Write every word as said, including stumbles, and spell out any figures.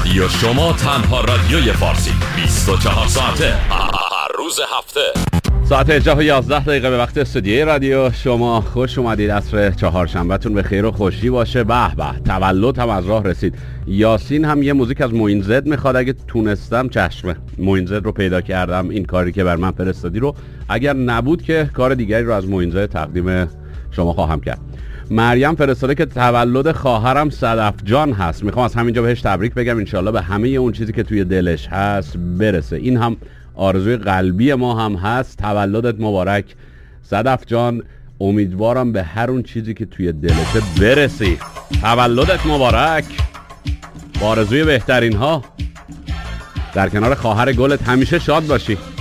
رادیو شما، تنها رادیوی فارسی، بیست و چهار ساعته، هر روز هفته. ساعت هجده و یازده دقیقه به وقت استودیوی رادیو شما. خوش اومدید. عصر چهارشنبهتون به خیر و خوشی باشه. به به، تولد هم از راه رسید. یاسین هم یه موزیک از موین زد میخواد. اگه تونستم چشمه، موین زد رو پیدا کردم، این کاری که بر من فرستادی رو. اگر نبود که کار دیگری رو از موین زد تقدیم شما خواهم کرد. مریم فرستاده که تولد خواهرم صدف جان هست، میخوام از همینجا بهش تبریک بگم، انشالله به همه اون چیزی که توی دلش هست برسه. این هم آرزوی قلبی ما هم هست. تولدت مبارک صدف جان، امیدوارم به هر اون چیزی که توی دلته برسی. تولدت مبارک، با آرزوی بهترین ها. در کنار خواهر گلت همیشه شاد باشی.